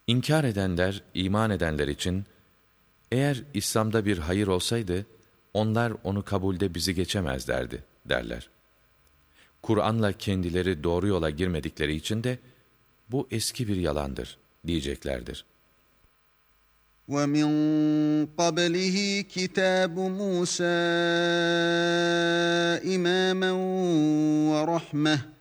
İnkar edenler, iman edenler için, eğer İslam'da bir hayır olsaydı, onlar onu kabulde bizi geçemezlerdi, derler. Kur'an'la kendileri doğru yola girmedikleri için de, bu eski bir yalandır, diyeceklerdir. وَمِنْ قَبْلِهِ كِتَابُ مُوسَى إِمَامًا وَرَحْمَةً